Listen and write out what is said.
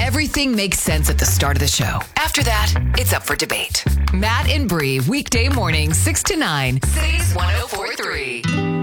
Everything makes sense at the start of the show. After that, it's up for debate. Matt and Bree, weekday mornings, 6 to 9. Cities 104.3.